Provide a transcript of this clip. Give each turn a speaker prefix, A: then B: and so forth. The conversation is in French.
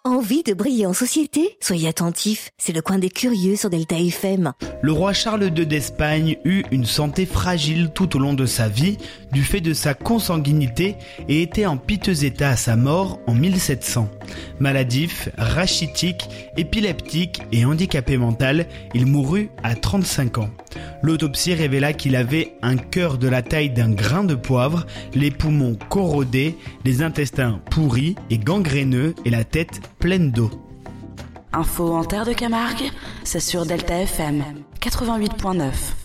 A: Envie de briller en société? Soyez attentifs, c'est le coin des curieux sur Delta FM.
B: Le roi Charles II d'Espagne eut une santé fragile tout au long de sa vie du fait de sa consanguinité et était en piteux état à sa mort en 1700. Maladif, rachitique, épileptique et handicapé mental, il mourut à 35 ans. L'autopsie révéla qu'il avait un cœur de la taille d'un grain de poivre, les poumons corrodés, les intestins pourris et gangréneux et la tête pleine d'eau.
C: Info en terre de Camargue, c'est sur Delta FM 88.9.